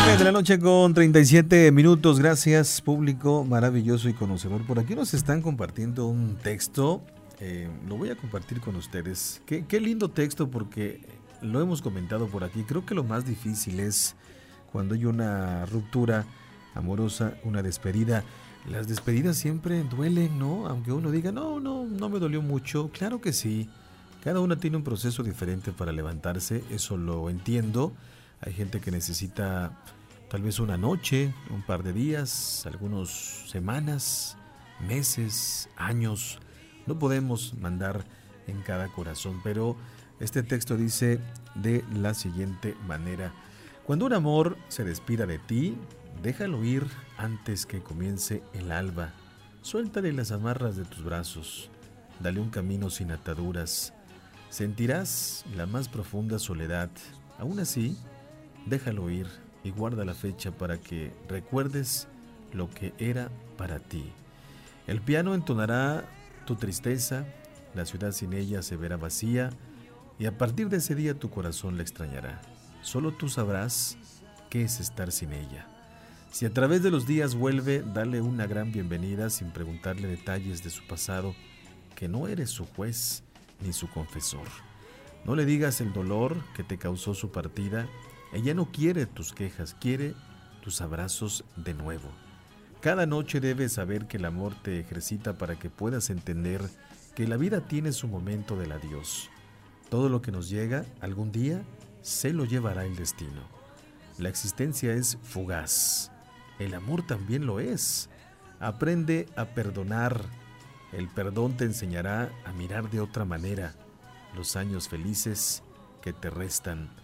9 de la noche con 37 minutos. Gracias, público maravilloso y conocedor. Por aquí nos están compartiendo un texto. Lo voy a compartir con ustedes. Qué lindo texto, porque lo hemos comentado por aquí. Creo que lo más difícil es cuando hay una ruptura amorosa, una despedida. Las despedidas siempre duelen, ¿no? Aunque uno diga, no me dolió mucho. Claro que sí. Cada una tiene un proceso diferente para levantarse. Eso lo entiendo. Hay gente que necesita tal vez una noche, un par de días, algunas semanas, meses, años. No podemos mandar en cada corazón, pero este texto dice de la siguiente manera: cuando un amor se despida de ti, déjalo ir antes que comience el alba. Suéltale las amarras de tus brazos, dale un camino sin ataduras. Sentirás la más profunda soledad. Aún así, déjalo ir y guarda la fecha para que recuerdes lo que era para ti. El piano entonará tu tristeza, la ciudad sin ella se verá vacía y a partir de ese día tu corazón la extrañará. Solo tú sabrás qué es estar sin ella. Si a través de los días vuelve, dale una gran bienvenida sin preguntarle detalles de su pasado, que no eres su juez ni su confesor. No le digas el dolor que te causó su partida. Ella no quiere tus quejas, quiere tus abrazos de nuevo. Cada noche debes saber que el amor te ejercita para que puedas entender que la vida tiene su momento del adiós. Todo lo que nos llega, algún día, se lo llevará el destino. La existencia es fugaz. El amor también lo es. Aprende a perdonar. El perdón te enseñará a mirar de otra manera los años felices que te restan.